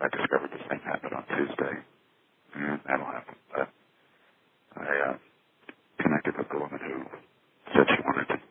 I discovered this thing happened on Tuesday. That'll happen. But I connected with the woman who said she wanted to